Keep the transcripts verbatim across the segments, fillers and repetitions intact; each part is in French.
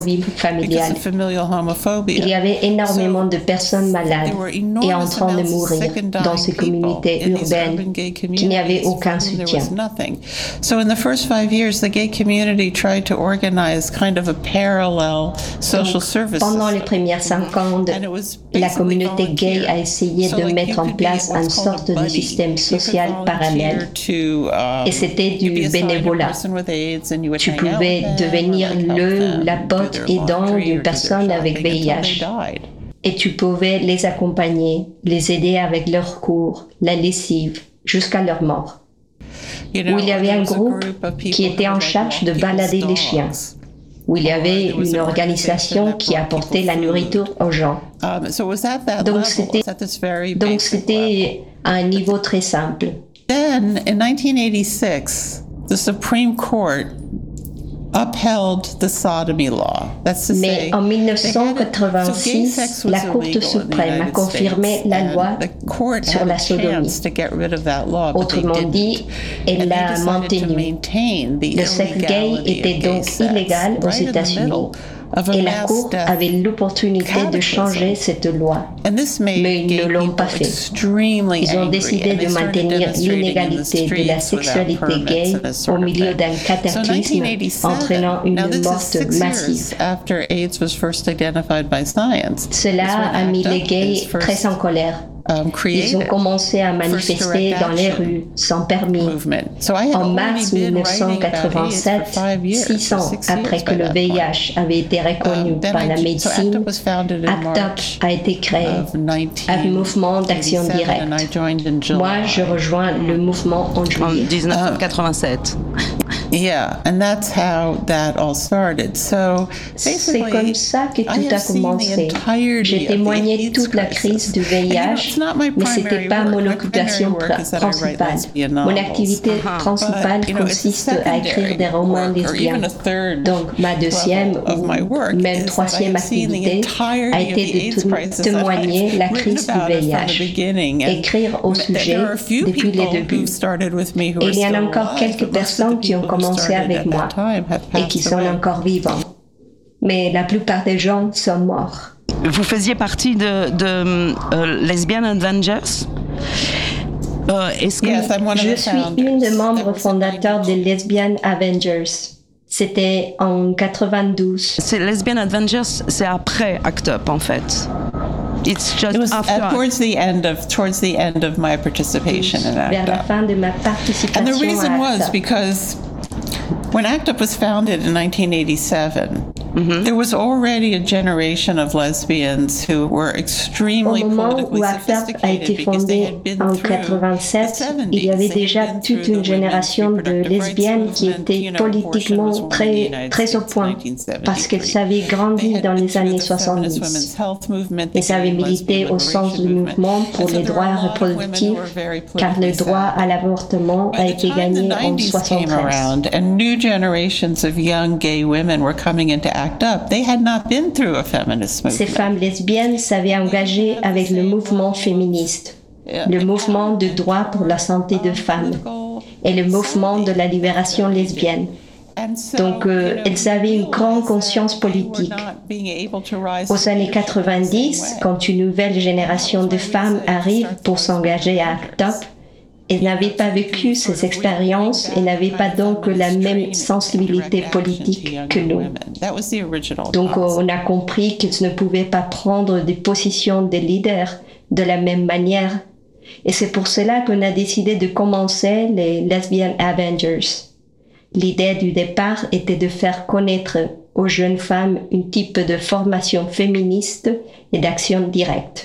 vie familiale. Il y avait énormément de personnes malades et en train de mourir dans ces communautés urbaines qui n'avaient aucun soutien. Donc, pendant les premières cinq ans, la communauté gay a essayé de mettre en place une sorte de système social parallèle. Et c'était du bénévolat. Tu pouvais devenir le ou la pote aidant d'une personne avec V I H. Et tu pouvais les accompagner, les aider avec leurs cours, la lessive, jusqu'à leur mort. Où il y avait un groupe qui était en charge de balader les chiens. Où il y avait une organisation qui apportait la nourriture aux gens. Donc c'était, donc c'était à un niveau très simple. Then, in nineteen eighty-six, the Supreme Court upheld the sodomy law. That's to Mais say, en dix-neuf cent quatre-vingt-six, la Cour suprême a confirmé la loi sur la sodomie. Autrement dit, elle l'a maintenue. Le sexe gay était donc illégal aux États-Unis. Et la Cour avait l'opportunité de changer cette loi, mais ils ne l'ont pas fait. Ils ont décidé de maintenir l'inégalité de la sexualité gay au milieu d'un cataclysme entraînant une mort massive. Cela a mis les gays très en colère. Ils ont commencé à manifester dans les rues sans permis. En mars dix-neuf cent quatre-vingt-sept, six ans après que le V I H avait été reconnu par la médecine, ACT UP a été créé, un mouvement d'action directe. Moi, je rejoins le mouvement en juillet. En dix-neuf cent quatre-vingt-sept. Yeah, and that's how that all started. So, c'est comme ça que tout a commencé. J'ai témoigné toute la crise du V I H, mais ce n'était pas mon occupation principale. Mon activité principale consiste à écrire des romans lesbiens. Donc, ma deuxième ou même troisième activité a été de témoigner la crise du V I H, écrire au sujet depuis les débuts. Et il y en a encore quelques personnes qui ont commencé avec moi et qui sont encore vivants. Mais la plupart des gens sont morts. Vous faisiez partie de, de uh, Lesbian Avengers? Uh, est-ce que yes, je suis une des membres fondateurs des Lesbian Avengers. C'était en quatre-vingt-douze. C'est Lesbian Avengers, c'est après ACT UP en fait. It's just it was after. At, towards the end of towards the end of my participation in ACT UP. Vers la fin de ma participation. And the reason à was because when ACT UP was founded in nineteen eighty-seven, mm-hmm. there was already a generation of lesbians who were extremely politically sophisticated because they had been through the seventies. Il y avait déjà toute une génération de lesbiennes qui étaient politiquement très, très au point parce qu'elles avaient grandi dans les années soixante-dix. Elles avaient milité au sens du mouvement pour les droits reproductifs car le droit à l'avortement a été gagné en soixante-treize. New generations of young gay women were coming into ACT UP. They had not been through a feminist movement. Ces femmes lesbiennes s'avaient engagées avec le mouvement féministe, le mouvement de droit pour la santé de femmes et le mouvement de la libération lesbienne. Donc, euh, elles avaient une grande conscience politique. Aux années quatre-vingt-dix, quand une nouvelle génération de femmes arrive pour s'engager à ACT UP, elles n'avaient pas vécu ces expériences et n'avaient pas donc la même sensibilité politique que nous. Donc on a compris qu'elles ne pouvaient pas prendre des positions de leaders de la même manière. Et c'est pour cela qu'on a décidé de commencer les Lesbian Avengers. L'idée du départ était de faire connaître aux jeunes femmes un type de formation féministe et d'action directe.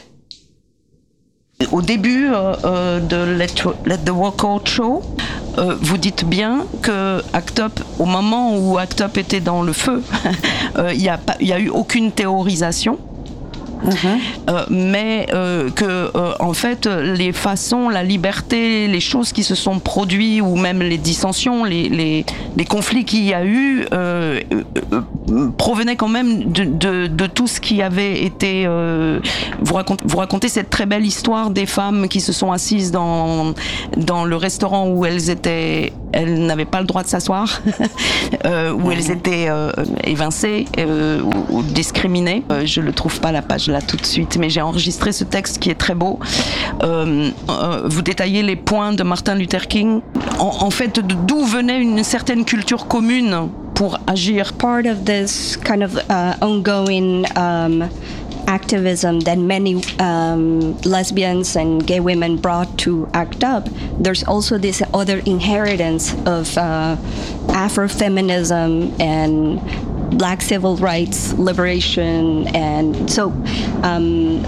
Au début euh, de Let, Let the Walk Out Show, euh, vous dites bien que ACT UP, au moment où ACT UP était dans le feu, il n'y a, a eu aucune théorisation. Mm-hmm. Euh, mais euh, que euh, en fait les façons, la liberté, les choses qui se sont produites ou même les dissensions, les, les, les conflits qu'il y a eu euh, euh, provenaient quand même de, de, de tout ce qui avait été euh, vous, racontez, vous racontez cette très belle histoire des femmes qui se sont assises dans, dans le restaurant où elles étaient elles n'avaient pas le droit de s'asseoir, euh, où elles étaient euh, évincées euh, ou, ou discriminées. Euh, je ne le trouve pas la page là tout de suite, mais j'ai enregistré ce texte qui est très beau. Euh, euh, vous détaillez les points de Martin Luther King. En, en fait, d'où venait une certaine culture commune pour agir. Part of this kind of uh, ongoing um, activism that many um, lesbians and gay women brought to ACT UP, there's also this other inheritance of uh, Afrofeminism and Black civil rights liberation, and so um,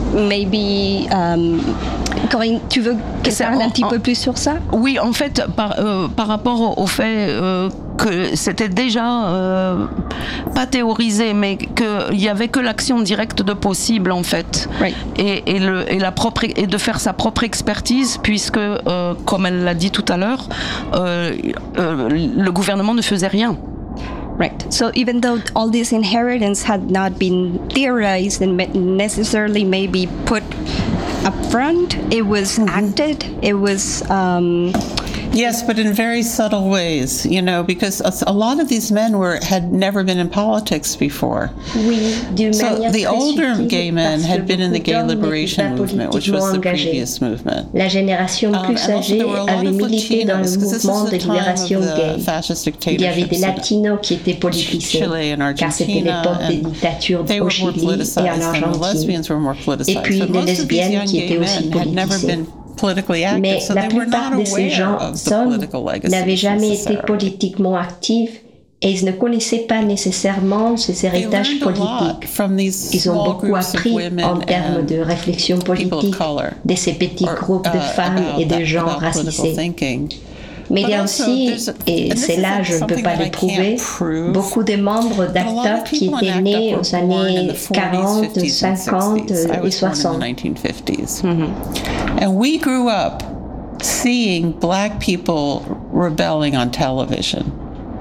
maybe um, Corinne, tu veux que ça parle un petit peu plus sur ça? Oui, en fait, par, euh, par rapport au fait euh, que c'était déjà euh, pas théorisé, mais qu'il n'y avait que l'action directe de possible, en fait, right. et, et, le, et, la propre, et de faire sa propre expertise, puisque, euh, comme elle l'a dit tout à l'heure, euh, euh, le gouvernement ne faisait rien. Right. So even though all this inheritance had not been theorized and necessarily maybe put up front, it was mm-hmm. acted, it was... Um, Yes, but in very subtle ways, you know, because a lot of these men were had never been in politics before. Oui, d'une so manière the très older subtile, gay men had been in the gay liberation movement, which was the previous movement. La génération plus um, âgée avait milité dans le mouvement de libération gay. Il y avait des Latinos qui étaient politisés, car c'était l'époque des dictatures au Chili et en Argentine. Et puis les lesbiennes qui étaient aussi politisées. Mais la plupart de ces gens hommes n'avaient jamais été politiquement actifs et ils ne connaissaient pas nécessairement ces héritages politiques. Ils ont beaucoup appris en termes de réflexion politique de ces petits groupes de femmes et de gens racisés. Mais il y a aussi, et c'est là je ne peux pas le prouver, beaucoup de membres d'ACT UP qui étaient nés aux années quarante, cinquante et soixante. Mm-hmm. And we grew up seeing black people rebelling on television.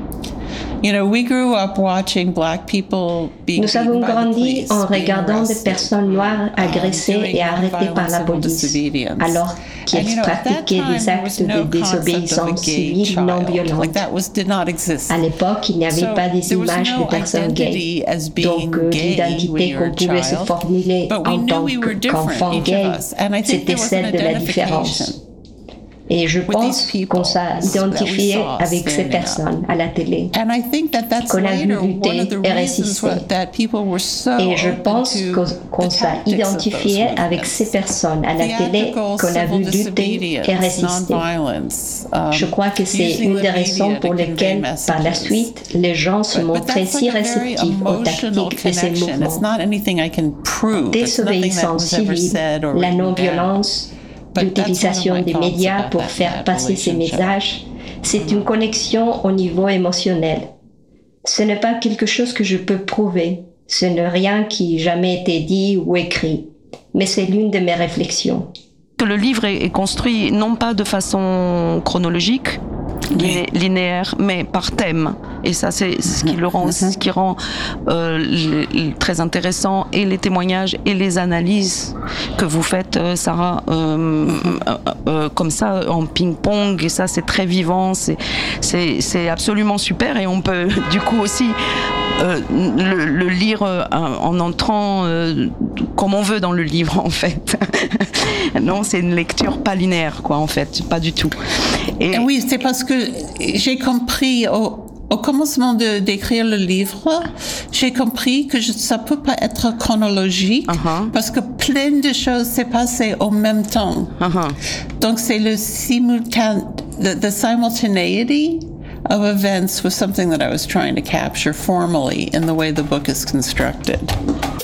You know, we grew up watching black people being Nous avons grandi en regardant des personnes noires agressées et arrêtées par la police, alors qu'ils pratiquaient des actes de désobéissance civile non violente. À l'époque, il n'y avait pas des images de personnes gays, donc l'identité qu'on pouvait se formuler en tant qu'enfant gay, c'était celle de la différence. Et je pense qu'on s'est identifié avec ces personnes à la télé, qu'on a vu lutter et résister. Et je pense qu'on s'est identifié avec ces personnes à la télé, qu'on a vu lutter et résister. Je crois que c'est une des raisons pour lesquelles, par la suite, les gens se montraient si réceptifs aux tactiques de ces mouvements. Désobéissance civile, la non-violence, l'utilisation des médias pour faire passer ces messages, c'est une connexion au niveau émotionnel. Ce n'est pas quelque chose que je peux prouver, ce n'est rien qui n'a jamais été dit ou écrit, mais c'est l'une de mes réflexions. Le livre est construit non pas de façon chronologique, liné- linéaire, mais par thème. Et ça, c'est ce qui le rend, ce qui rend euh, le, le, très intéressant, et les témoignages et les analyses que vous faites, euh, Sarah, euh, euh, euh, comme ça, en ping-pong. Et ça, c'est très vivant, c'est, c'est, c'est absolument super. Et on peut du coup aussi euh, le, le lire euh, en entrant euh, comme on veut dans le livre, en fait. Non, c'est une lecture pas linéaire, quoi, en fait, pas du tout. Et oui, c'est parce que j'ai compris au, au commencement de, d'écrire le livre, j'ai compris que je, ça peut pas être chronologique, uh-huh. parce que plein de choses s'est passé au même temps. Uh-huh. Donc c'est le simultan, the, the simultaneity of events was something that I was trying to capture formally in the way the book is constructed.